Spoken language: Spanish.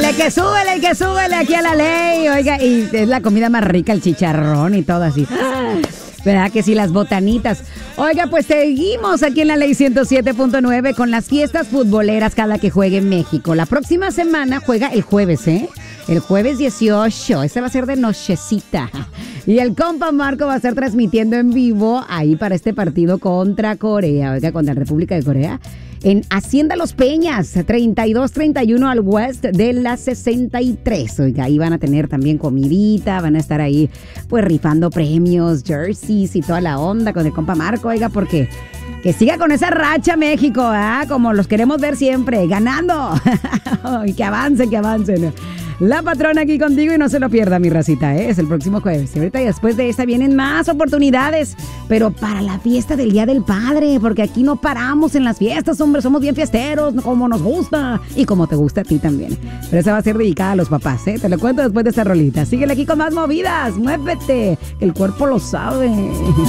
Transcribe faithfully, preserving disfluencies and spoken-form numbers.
súbele, que súbele, que súbele aquí a la ley. Oiga, y es la comida más rica, el chicharrón y todo así. ¿Verdad que sí? Las botanitas. Oiga, pues seguimos aquí en la ley ciento siete punto nueve con las fiestas futboleras cada que juegue en México. La próxima semana juega el jueves, ¿eh? El jueves dieciocho. Ese va a ser de nochecita. Y el compa Marco va a estar transmitiendo en vivo ahí para este partido contra Corea. Oiga, contra la República de Corea. En Hacienda Los Peñas, treinta y dos treinta y uno al West de la sesenta y tres. Oiga, ahí van a tener también comidita, van a estar ahí pues rifando premios, jerseys y toda la onda con el compa Marco. Oiga, porque que siga con esa racha México, ¿ah? Como los queremos ver siempre, ganando. Y que avancen, que avancen. La patrona aquí contigo y no se lo pierda, mi racita, ¿eh? Es el próximo jueves. Y ahorita y después de esta vienen más oportunidades, pero para la fiesta del Día del Padre, porque aquí no paramos en las fiestas, hombre, somos bien fiesteros, como nos gusta y como te gusta a ti también. Pero esa va a ser dedicada a los papás, ¿eh? Te lo cuento después de esta rolita. Síguele aquí con más movidas, muévete, que el cuerpo lo sabe.